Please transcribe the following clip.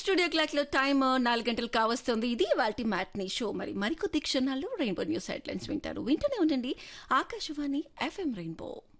Studio clock లో time 4 గంటలు కావస్తుంది. ఇది వాల్టి మ్యాట్నీ షో. మరికొద్ది క్షణాల్లో రెయిన్బో న్యూస్ హెడ్లైన్స్ వింటారు. వింటూనే ఉండండి ఆకాశవాణి FM రెయిన్బో.